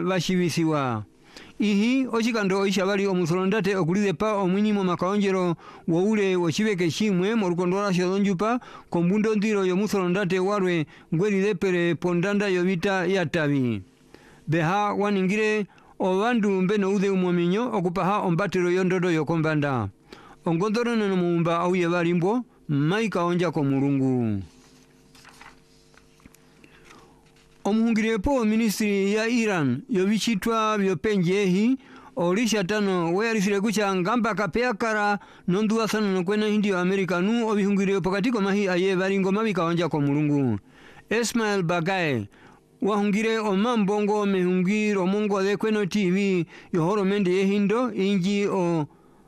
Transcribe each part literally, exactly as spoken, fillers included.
bashibisiwa. Ihi ochikando oishabali omusolondate okulize pa omwinimo makaonjero woule wochibeke shimwe morukondola shodonjupa kombundo ndiro yomusolondate warwe ngweli pere pondanda yobita yatabi. Beha waningire obandu mbeno ude umominyo okupaha ombatero yondodo yokombanda. Ongondoro neno muumba auye balimbo maika onja ko mulungu. Omuhungirepo ministri ya Iran yobichitwa byopenjehi olisha tano wearisire kucha ngamba kapea kara nonduwa sana nokwena hindi wa Amerika nu obihungirepo katiko mahi aye baringo mabika onja ko mulungu. Ismail Bagaye wahungire omambongo mehungir omongo de kweno T V yohoro mende yehindo inji o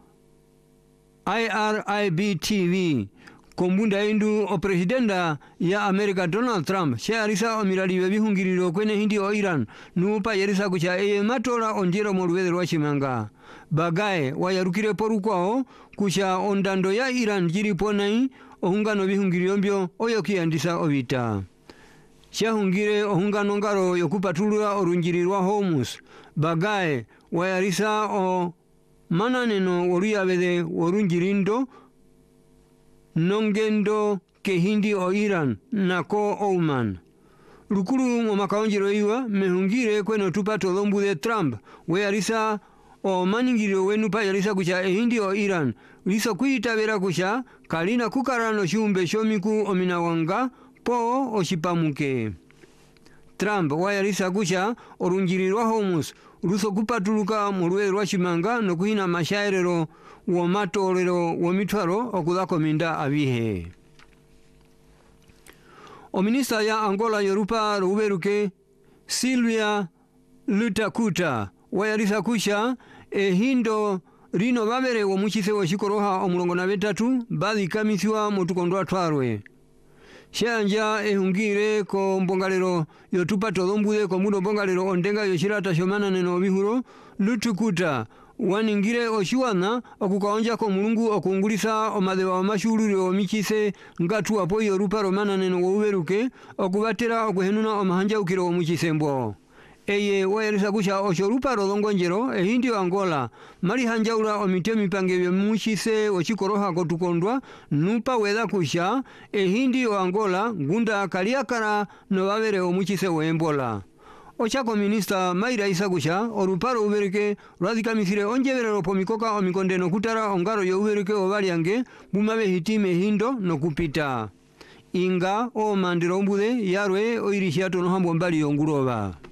I R I B T V kombunda indu o presidenda ya Amerika Donald Trump she arisa o mirali bihungiriro kwene hindi o Iran nupa yerisa kucha eye matola onjero moruwede rwachimanga. Bagaye wayarukire porukwao kucha ondando ya Iran jiri ponai ohungano bihungiriro mbyo oyo kiandisa ovita. Shahungire ohungano ngaro yokupatulura orunjirirwa Hormuz. Bagaye wayarisa o mananeno woruyabede worunjirindo nongendo ke hindi o Iran nako Oman. Lukuru mo makaonjiro iwa mehungire kweno tupa tolombu de Trump wayarisa o maningiro wenu pa yarisa kucha e hindi o Iran lisa kuitabera kucha kalina kukarano shumbe shomiku ominawanga po oshipamuke. Trump wayarisa kucha orunjirirwa Hormuz ruso kupatuluka muruwe rwachimanga no kuhina mashairero wo matolero wo mitwaro okudako minda abihe. O minista ya Angola yorupa ruberuke Silvia Lutakuta wayarisa kucha e hindo rino babere wo muchise wo shikoroha omulongo na betatu baadhi kamisiwa mutukondwa twarwe. Shanja ehungire ko mbongalero yotupa tolombude ko mudo mbongalero ondenga yoshirata shomana neno bihuro Lutukuta waningire oshiwana okukaonja ko mulungu okungulisa omadewa amashururi omichise ngatu apo yorupa romana neno woberuke okubatera okuhenuna omahanja ukiro omuchisembo. Eye wayarisa kusha oshorupa rodongonjero ehindi wa Angola mali hanjaura omite mipange byemuchise ochikoroha kotukondwa nupa weda kusha ehindi wa Angola ngunda kaliakara no babere omuchise wembola. Ochako minista maira isa kusha oruparo ubereke radika misire onjeverero pomikoka omikondeno kutara ongaro yo ubereke obaliange bumabe hitime hindo no kupita. Inga o mandiro mbude yarwe oirishiato no hambo mbali yonguroba.